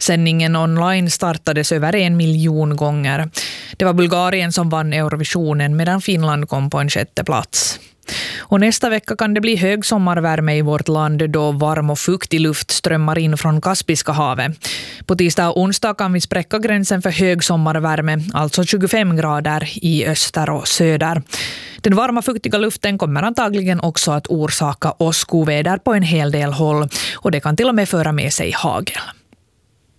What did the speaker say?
Sändningen online startades över 1 miljon gånger. Det var Bulgarien som vann Eurovisionen medan Finland kom på en 6:e plats. Och nästa vecka kan det bli hög sommarvärme i vårt land då varm och fuktig luft strömmar in från Kaspiska havet. På tisdag och onsdag kan vi spräcka gränsen för hög sommarvärme, alltså 25 grader i öster och söder. Den varma fuktiga luften kommer antagligen också att orsaka åskoväder på en hel del håll och det kan till och med föra med sig hagel.